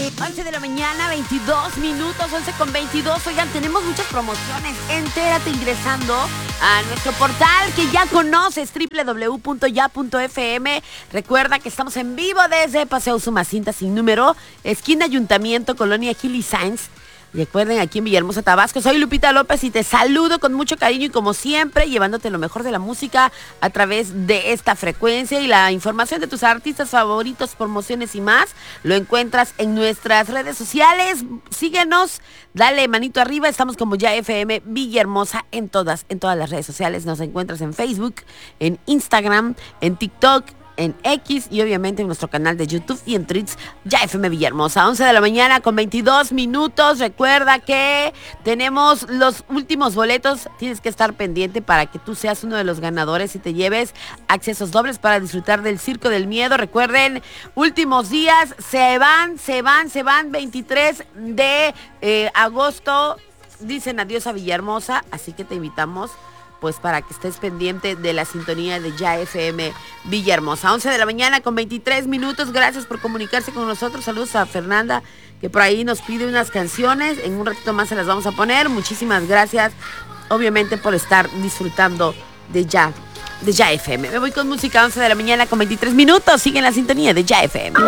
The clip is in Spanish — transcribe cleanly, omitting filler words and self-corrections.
11 de la mañana, 22 minutos, 11 con 22. Oigan, tenemos muchas promociones. Entérate ingresando a nuestro portal que ya conoces, www.ya.fm. Recuerda que estamos en vivo desde Paseo Usumacinta sin número, esquina Ayuntamiento, Colonia Gili Sainz. Recuerden, aquí en Villahermosa, Tabasco. Soy Lupita López y te saludo con mucho cariño y como siempre, llevándote lo mejor de la música a través de esta frecuencia y la información de tus artistas favoritos, promociones y más. Lo encuentras en nuestras redes sociales. Síguenos, dale manito arriba. Estamos como Ya FM Villahermosa en todas las redes sociales. Nos encuentras en Facebook, en Instagram, en TikTok, en X y obviamente en nuestro canal de YouTube y en Tweets, Ya FM Villahermosa. 11 de la mañana con 22 minutos. Recuerda que tenemos los últimos boletos. Tienes que estar pendiente para que tú seas uno de los ganadores y te lleves accesos dobles para disfrutar del Circo del Miedo. Recuerden, últimos días, se van. 23 de agosto. Dicen adiós a Villahermosa, así que te invitamos pues para que estés pendiente de la sintonía de Ya FM Villahermosa. 11 de la mañana con 23 minutos. Gracias por comunicarse con nosotros. Saludos a Fernanda, que por ahí nos pide unas canciones. En un ratito más se las vamos a poner. Muchísimas gracias, obviamente, por estar disfrutando de Ya FM. Me voy con música. 11 de la mañana con 23 minutos. Sigue en la sintonía de Ya FM.